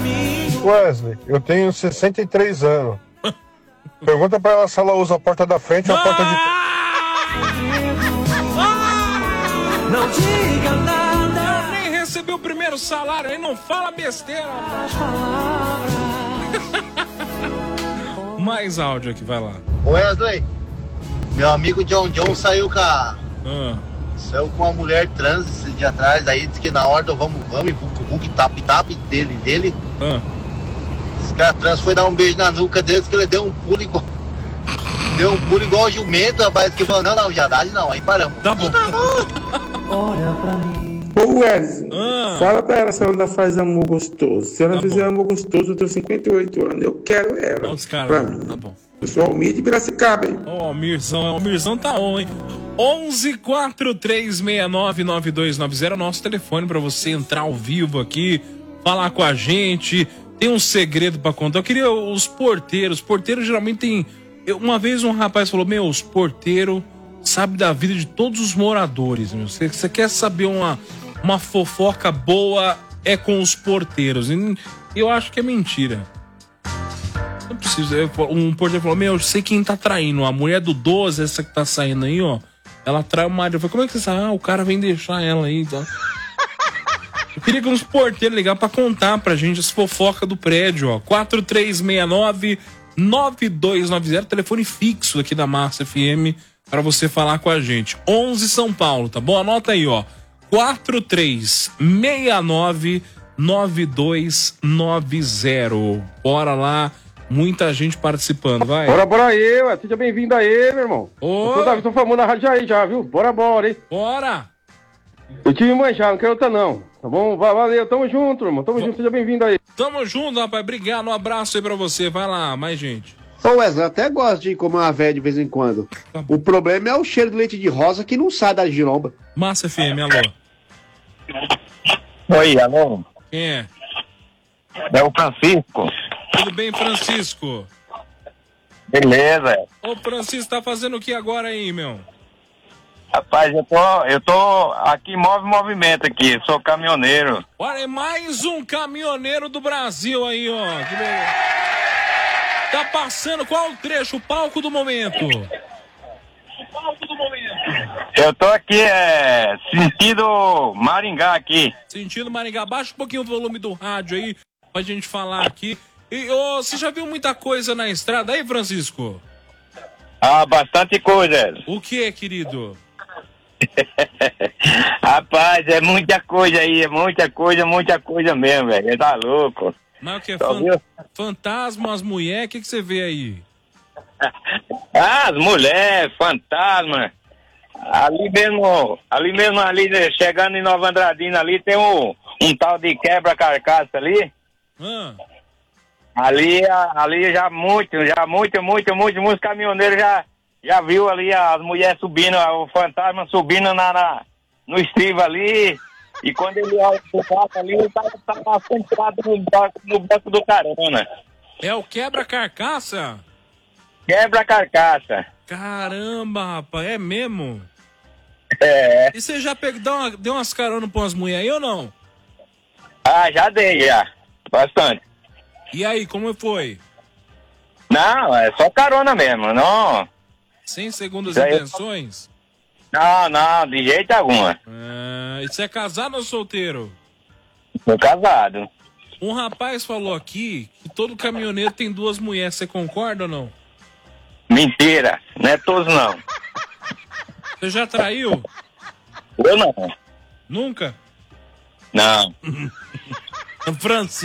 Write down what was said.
Wesley, eu tenho 63 anos. Pergunta pra ela se ela usa a porta da frente ou a porta de... Não diga nada. Eu nem recebi o primeiro salário aí, não fala besteira. Mais áudio aqui, vai lá. Wesley, meu amigo John saiu saiu com uma mulher trans esse dia atrás, aí disse que na hora do vamos, tap dele. Esse cara trans foi dar um beijo na nuca dele, que ele deu um pulo igual. Deu um pulo igual o jumento, rapaz, que falou, não, já não, aí paramos. Tá bom. Olha pra mim. Ô Wesley, fala pra ela se ela ainda faz amor gostoso. Se ela fizer amor gostoso, eu tenho 58 anos, eu quero ela. Os caras, tá bom. Eu sou Almir de Piracicaba, hein? Ó, o Mirzão tá on, hein? 11-4369-9290, nosso telefone pra você entrar ao vivo aqui, falar com a gente. Tem um segredo pra contar. Eu queria os porteiros. Os porteiros geralmente tem... Uma vez um rapaz falou, os porteiros sabem da vida de todos os moradores, meu. Você quer saber uma fofoca boa, é com os porteiros. E eu acho que é mentira. Não precisa. Um porteiro falou, eu sei quem tá traindo. A mulher do 12, essa que tá saindo aí, ó. Ela trai o marido. Eu falei, como é que você sabe? O cara vem deixar ela aí, tá? Eu queria que uns porteiros ligassem pra contar pra gente as fofocas do prédio, ó. 4369-9290, telefone fixo aqui da Massa FM pra você falar com a gente. 11 São Paulo, tá bom? Anota aí, ó. 4369-9290. Bora lá. Muita gente participando, vai. Bora aí, ué. Seja bem-vindo aí, meu irmão. Ô. Eu tô famoso na rádio aí já, viu? Bora, hein? Bora! Eu tive manjar, não quero outra não. Tá bom? Valeu, tamo junto, irmão. Tamo junto, seja bem-vindo aí. Tamo junto, rapaz. Obrigado, um abraço aí pra você. Vai lá, mais gente. Ô Wesley, eu até gosto de comer uma véia de vez em quando. Tá. O problema é o cheiro de leite de rosa que não sai da giromba. Massa FM, alô. Oi, alô? Quem é? É o Francisco. Tudo bem, Francisco? Beleza. Ô, Francisco, tá fazendo o que agora aí, meu? Rapaz, eu tô aqui, movimento aqui, sou caminhoneiro. Olha, é mais um caminhoneiro do Brasil aí, ó. Tá passando qual o trecho, o palco do momento? Eu tô aqui, sentido Maringá aqui. Sentido Maringá. Baixa um pouquinho o volume do rádio aí, pra gente falar aqui. E, você já viu muita coisa na estrada aí, Francisco? Ah, bastante coisa. O que, querido? Rapaz, é muita coisa aí, é muita coisa mesmo, velho. Tá louco. Mas o que? Fantasma, as mulheres, o que você vê aí? As mulheres, fantasma. Ali mesmo, chegando em Nova Andradina, ali tem um tal de quebra-carcaça ali. Ali já muitos caminhoneiros já viu ali as mulheres subindo, o fantasma subindo no estribo ali. E quando ele olha pro carro ali, ele tá sentado no banco do carona. É o quebra-carcaça? Quebra-carcaça. Caramba, rapaz, é mesmo? É. E você já deu umas caronas pra umas mulheres aí ou não? Ah, já dei, já. Bastante. E aí, como foi? Não, é só carona mesmo, não. Sem segundas intenções? Não, de jeito algum. E você é casado ou solteiro? Sou casado. Um rapaz falou aqui que todo caminhoneiro tem duas mulheres, você concorda ou não? Mentira, não é todos não. Você já traiu? Eu não. Nunca? Não. Francisco.